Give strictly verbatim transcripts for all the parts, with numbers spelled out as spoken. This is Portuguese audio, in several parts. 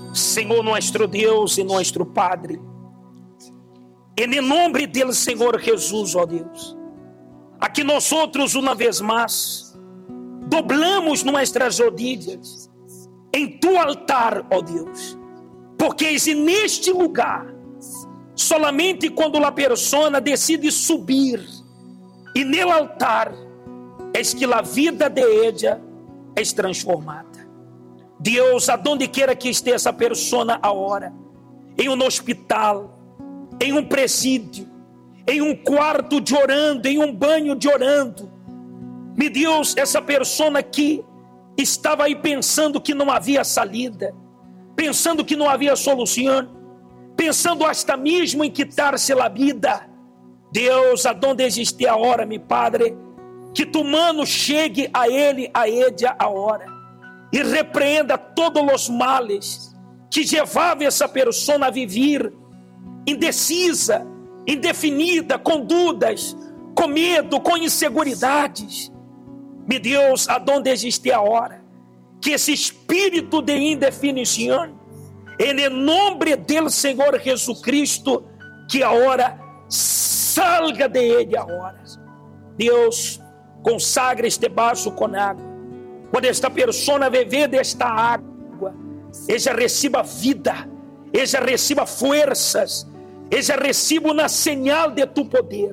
Senhor nuestro Deus e nuestro Padre, en el nombre del Señor Jesús, ó Deus, aqui nós outros uma vez mais doblamos nuestras rodillas em tu altar, ó Deus, porque é neste lugar, solamente quando a persona decide subir e nele altar, é que a vida de ella é transformada. Deus, aonde queira que esteja essa persona agora, em um hospital, em um presídio, em um quarto de orando, em um banho de orando, meu Deus, essa persona que estava aí pensando que não havia saída, pensando que não havia solução, pensando hasta mesmo em quitar-se a vida, Deus, aonde existe a hora, meu Padre, que tu mano chegue a ele, a ella a hora, e repreenda todos os males que levava essa pessoa a viver indecisa, indefinida, com dúvidas, com medo, com inseguridades. Meu Deus, aonde existe a hora que esse espírito de indefinição, em nome do Senhor Jesus Cristo, que a hora salga de ele a hora. Deus, consagra este vaso com água. Quando esta pessoa beber desta água, ela receba vida, ela receba forças, ela receba uma señal de tu poder.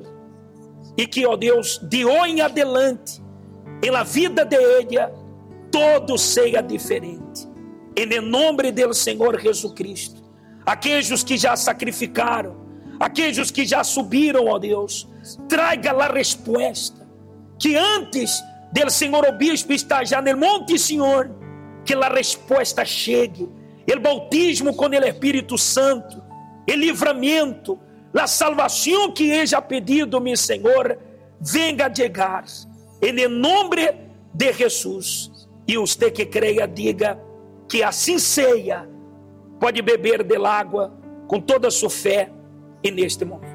E que, ó Deus, de hoje em adelante, em la vida de ella, todo seja diferente. Em nome do Senhor Jesus Cristo. Aqueles que já sacrificaram, aqueles que já subiram, ó Deus, traga a resposta. Que antes del Senhor Obispo está já no Monte Senhor, que a resposta chegue, o bautismo com o Espírito Santo, o livramento, a salvação que ele já pedido, meu Senhor, venga a chegar, em nome de Jesus. E você que creia, diga que assim seja, pode beber da água com toda a sua fé, e neste momento.